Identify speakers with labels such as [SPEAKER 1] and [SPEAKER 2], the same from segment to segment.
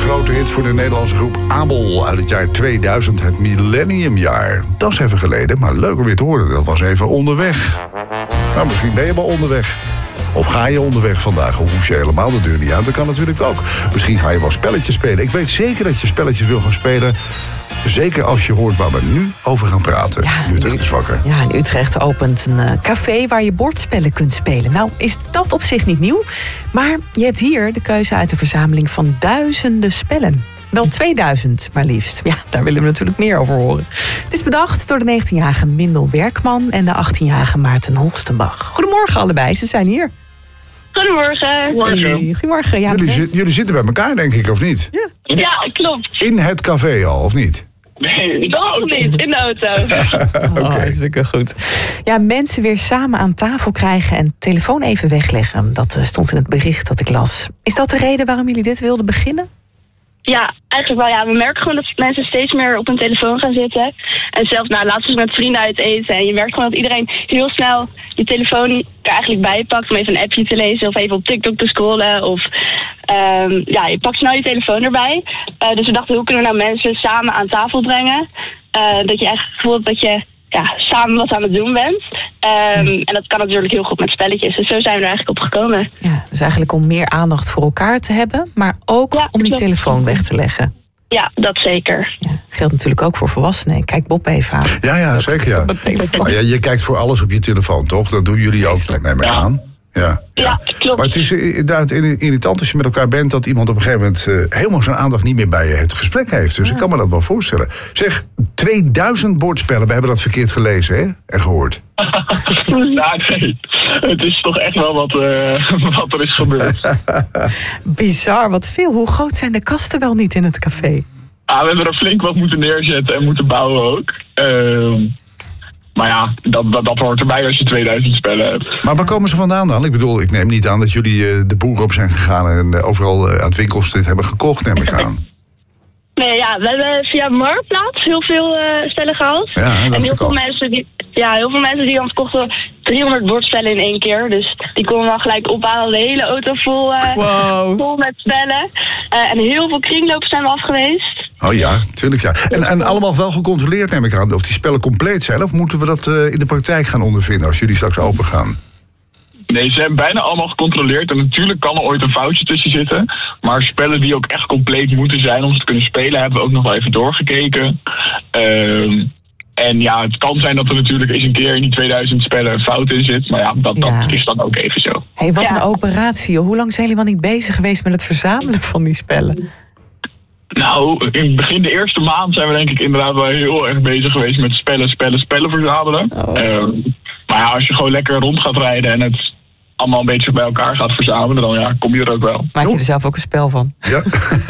[SPEAKER 1] grote hit voor de Nederlandse groep Abel uit het jaar 2000, het millenniumjaar. Dat is even geleden, maar leuk om weer te horen. Dat was even onderweg. Nou, misschien ben je wel onderweg. Of ga je onderweg vandaag, of hoef je helemaal de deur niet uit. Dat kan natuurlijk ook. Misschien ga je wel spelletjes spelen. Ik weet zeker dat je spelletjes wil gaan spelen. Zeker als je hoort waar we nu over gaan praten.
[SPEAKER 2] Ja,
[SPEAKER 1] Utrecht is wakker.
[SPEAKER 2] Ja, in Utrecht opent een café waar je bordspellen kunt spelen. Nou, is dat op zich niet nieuw. Maar je hebt hier de keuze uit een verzameling van duizenden spellen. Wel 2000, maar liefst. Ja, daar willen we natuurlijk meer over horen. Het is bedacht door de 19-jarige Mindel Werkman en de 18-jarige Maarten Holstenbach. Goedemorgen allebei, ze zijn hier.
[SPEAKER 3] Goedemorgen.
[SPEAKER 2] Hey, goedemorgen. Ja,
[SPEAKER 1] Jullie zitten bij elkaar, denk ik, of niet?
[SPEAKER 3] Ja, klopt.
[SPEAKER 1] In het café al, of niet?
[SPEAKER 3] Nee, nog niet. In de auto.
[SPEAKER 2] Hartstikke goed. Ja, mensen weer samen aan tafel krijgen en telefoon even wegleggen. Dat stond in het bericht dat ik las. Is dat de reden waarom jullie dit wilden beginnen?
[SPEAKER 3] Ja, eigenlijk wel. Ja, we merken gewoon dat mensen steeds meer op hun telefoon gaan zitten. En zelfs laatst was ik met vrienden uit eten. En je merkt gewoon dat iedereen heel snel je telefoon er eigenlijk bij pakt om even een appje te lezen of even op TikTok te scrollen. Of je pakt snel je telefoon erbij. Dus we dachten, hoe kunnen we nou mensen samen aan tafel brengen? Dat je echt voelt dat je samen wat aan het doen bent. En dat kan natuurlijk heel goed met spelletjes. Dus zo zijn we er eigenlijk op gekomen. Ja,
[SPEAKER 2] dus eigenlijk om meer aandacht voor elkaar te hebben, maar ook om die telefoon weg te leggen.
[SPEAKER 3] Ja, dat zeker.
[SPEAKER 2] Ja, geldt natuurlijk ook voor volwassenen. Kijk Bob even aan.
[SPEAKER 1] Ja, zeker ja. Maar je kijkt voor alles op je telefoon, toch? Dat doen jullie ook, neem ik aan.
[SPEAKER 3] Ja, klopt.
[SPEAKER 1] Maar het is inderdaad irritant als je met elkaar bent dat iemand op een gegeven moment helemaal zijn aandacht niet meer bij het gesprek heeft. Dus ik kan me dat wel voorstellen. Zeg, 2000 bordspellen, we hebben dat verkeerd gelezen, hè? En gehoord.
[SPEAKER 4] Nee. Het is toch echt wel wat er is gebeurd.
[SPEAKER 2] Bizar, wat veel. Hoe groot zijn de kasten wel niet in het café?
[SPEAKER 4] We hebben er flink wat moeten neerzetten en moeten bouwen ook. Maar ja, dat hoort erbij als je 2000 spellen hebt.
[SPEAKER 1] Maar waar komen ze vandaan dan? Ik bedoel, ik neem niet aan dat jullie de boer op zijn gegaan en overal aan het winkels dit hebben gekocht, neem ik aan.
[SPEAKER 3] Nee, ja, we hebben via Marktplaats heel veel spellen gehaald.
[SPEAKER 1] Ja,
[SPEAKER 3] en heel veel mensen die dan kochten 300 bordspellen in één keer. Dus die konden dan gelijk ophalen, de hele auto vol met spellen. En heel veel kringlopers zijn we af geweest.
[SPEAKER 1] Oh ja, tuurlijk ja. En allemaal wel gecontroleerd, neem ik aan, of die spellen compleet zijn? Of moeten we dat in de praktijk gaan ondervinden als jullie straks open gaan?
[SPEAKER 4] Nee, ze hebben bijna allemaal gecontroleerd. En natuurlijk kan er ooit een foutje tussen zitten. Maar spellen die ook echt compleet moeten zijn om ze te kunnen spelen, hebben we ook nog wel even doorgekeken. En ja, het kan zijn dat er natuurlijk eens een keer in die 2000 spellen een fout in zit. Maar ja, dat is dan ook even zo.
[SPEAKER 2] Hey, wat een operatie. Hoe lang zijn jullie wel niet bezig geweest met het verzamelen van die spellen?
[SPEAKER 4] Nou, in het begin de eerste maand zijn we denk ik inderdaad wel heel erg bezig geweest met spellen verzamelen. Maar ja, als je gewoon lekker rond gaat rijden en het allemaal een beetje bij elkaar gaat verzamelen, dan kom je er ook wel.
[SPEAKER 2] Maak je er zelf ook een spel van?
[SPEAKER 1] Ja.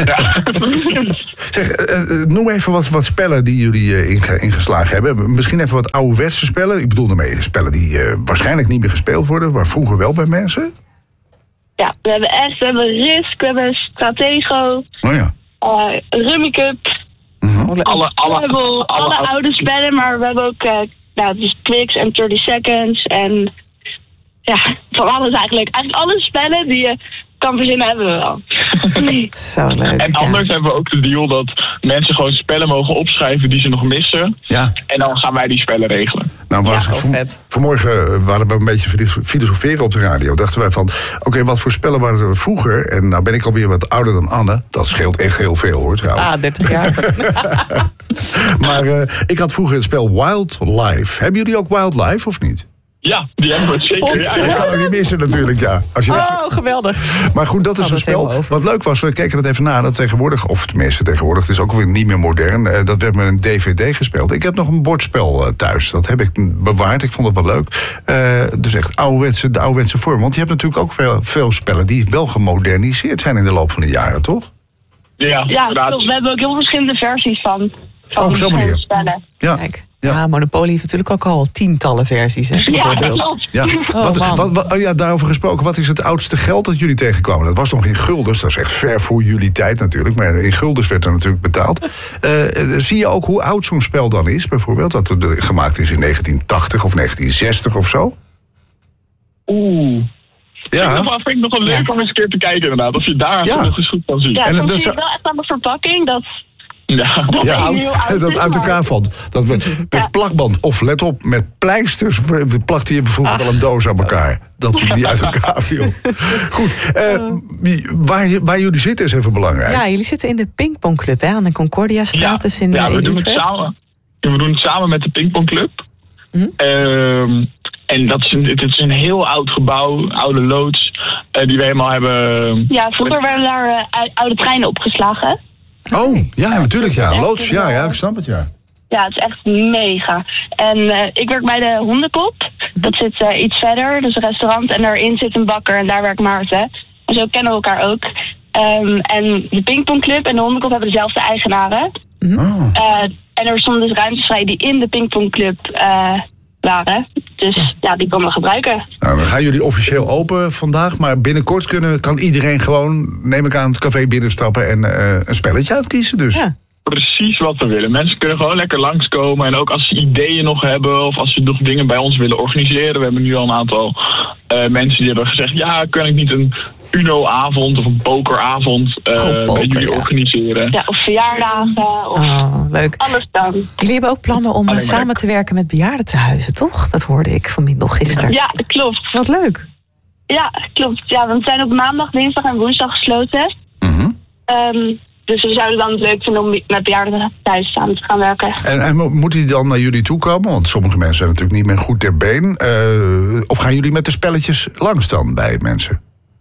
[SPEAKER 1] Zeg, noem even wat spellen die jullie ingeslagen hebben. Misschien even wat ouderwetse spellen. Ik bedoel daarmee spellen die waarschijnlijk niet meer gespeeld worden, maar vroeger wel bij mensen.
[SPEAKER 3] Ja, we hebben Risk, we hebben Stratego.
[SPEAKER 1] Oh ja.
[SPEAKER 3] Rummy Cup.
[SPEAKER 1] Mm-hmm.
[SPEAKER 3] Alle oude spellen, maar we hebben ook dus Twix en 30 Seconds en van alles eigenlijk. Eigenlijk alle spellen die je kan verzinnen hebben we wel.
[SPEAKER 2] Zo leuk.
[SPEAKER 4] En anders hebben we ook de deal dat mensen gewoon spellen mogen opschrijven die ze nog missen. Ja. En dan gaan wij die spellen regelen.
[SPEAKER 1] Nou, vanmorgen waren we een beetje filosoferen op de radio. Dachten wij van, oké, wat voor spellen waren er vroeger? En nou ben ik alweer wat ouder dan Anne. Dat scheelt echt heel veel, hoor, trouwens.
[SPEAKER 2] 30 jaar.
[SPEAKER 1] Maar ik had vroeger het spel Wildlife. Hebben jullie ook Wildlife of niet?
[SPEAKER 4] Ja, die hebben we zeker.
[SPEAKER 1] Dat kan ik niet missen natuurlijk, ja.
[SPEAKER 2] Geweldig.
[SPEAKER 1] Maar goed, dat is een spel. Wat leuk was, we keken dat even na. Dat tegenwoordig, of tenminste tegenwoordig, het is ook weer niet meer modern. Dat werd met een DVD gespeeld. Ik heb nog een bordspel thuis. Dat heb ik bewaard. Ik vond het wel leuk. Dus echt de ouderwetse vorm. Want je hebt natuurlijk ook veel spellen die wel gemoderniseerd zijn in de loop van de jaren, toch?
[SPEAKER 3] Ja, klopt. We hebben ook heel verschillende versies van
[SPEAKER 1] op zo'n manier.
[SPEAKER 3] Spellen.
[SPEAKER 1] Ja.
[SPEAKER 2] Kijk. Ja, Monopoly heeft natuurlijk ook al tientallen versies, hè, bijvoorbeeld.
[SPEAKER 1] Daarover gesproken. Wat is het oudste geld dat jullie tegenkwamen? Dat was nog in guldens. Dat is echt ver voor jullie tijd natuurlijk. Maar in guldens werd er natuurlijk betaald. Zie je ook hoe oud zo'n spel dan is, bijvoorbeeld? Dat het gemaakt is in 1980 of 1960 of zo?
[SPEAKER 4] Vind ik nog wel leuk om eens een keer te kijken inderdaad. Of je daar nog eens goed kan zien.
[SPEAKER 3] Ja,
[SPEAKER 1] En
[SPEAKER 3] soms
[SPEAKER 1] dat
[SPEAKER 3] zie je wel echt aan de verpakking dat...
[SPEAKER 4] Ja.
[SPEAKER 1] Dat uit elkaar valt. Dat met plakband, of let op, met pleisters plakte je bijvoorbeeld al een doos aan elkaar. Dat die uit elkaar viel. Goed, waar jullie zitten is even belangrijk.
[SPEAKER 2] Ja, jullie zitten in de pingpongclub, hè, aan de Concordiastraat. Dus in
[SPEAKER 4] we doen
[SPEAKER 2] Utrecht.
[SPEAKER 4] het samen. We doen het samen met de pingpongclub. En het is een heel oud gebouw, oude loods, die we helemaal hebben...
[SPEAKER 3] Ja, vroeger werden daar oude treinen opgeslagen.
[SPEAKER 1] Oh, ja, natuurlijk, ja. Loods, ja, ik snap het, ja.
[SPEAKER 3] Ja, het is echt mega. En ik werk bij de Hondenkop. Dat zit iets verder, dus een restaurant. En daarin zit een bakker en daar werkt Maarten. En zo kennen we elkaar ook. En de pingpongclub en de Hondenkop hebben dezelfde eigenaren. En er stonden dus ruimtes vrij die in de pingpongclub waren. Dus die konden we gebruiken.
[SPEAKER 1] Nou, dan gaan jullie officieel open vandaag. Maar binnenkort kan iedereen gewoon, neem ik aan, het café binnenstappen en een spelletje uitkiezen dus. Ja.
[SPEAKER 4] Precies wat we willen. Mensen kunnen gewoon lekker langskomen. En ook als ze ideeën nog hebben of als ze nog dingen bij ons willen organiseren. We hebben nu al een aantal mensen die hebben gezegd... ja, kan ik niet een Uno-avond of een pokeravond bij jullie organiseren?
[SPEAKER 3] Ja, of verjaardagen of
[SPEAKER 2] leuk.
[SPEAKER 3] Alles dan.
[SPEAKER 2] Jullie hebben ook plannen om samen te werken met bejaardentehuizen, toch? Dat hoorde ik vanmiddag gisteren.
[SPEAKER 3] Ja, dat klopt.
[SPEAKER 2] Wat leuk.
[SPEAKER 3] Ja, klopt. Ja, want we zijn op maandag, dinsdag en woensdag gesloten. Dus we zouden dan het leuk vinden om met bejaarden thuis samen te gaan werken.
[SPEAKER 1] En moet hij dan naar jullie toe komen? Want sommige mensen zijn natuurlijk niet meer goed ter been. Of gaan jullie met de spelletjes langs dan bij mensen?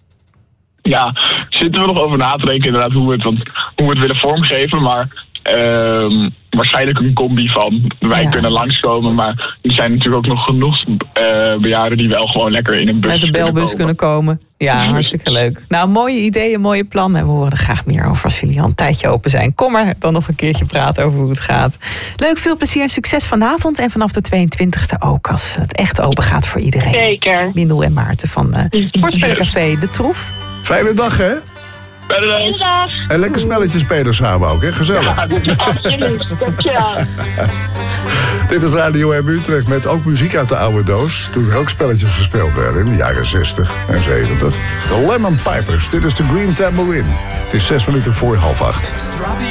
[SPEAKER 4] Ja, zitten we nog over na te denken inderdaad hoe we het willen vormgeven. Maar waarschijnlijk een combi van. Wij kunnen langskomen, maar er zijn natuurlijk ook nog genoeg bejaarden die wel gewoon lekker in een bus
[SPEAKER 2] met de belbus kunnen komen. Ja, hartstikke leuk. Nou, mooie ideeën, mooie plannen. En we horen er graag meer over als jullie al een tijdje open zijn. Kom maar dan nog een keertje praten over hoe het gaat. Leuk, veel plezier en succes vanavond. En vanaf de 22e ook, als het echt open gaat voor iedereen.
[SPEAKER 3] Zeker.
[SPEAKER 2] Lindel en Maarten van Sportspellencafé De Troef.
[SPEAKER 1] Fijne dag, hè?
[SPEAKER 3] Fijne dag.
[SPEAKER 1] En lekker spelletjes spelen samen ook, hè? Gezellig.
[SPEAKER 3] Ja, absoluut. Dankjewel.
[SPEAKER 1] Dit is Radio M Utrecht met ook muziek uit de oude doos. Toen er ook spelletjes gespeeld werden in de jaren 60 en 70. De Lemon Pipers. Dit is de Green Tambourine. Het is 6 minuten voor 7:30.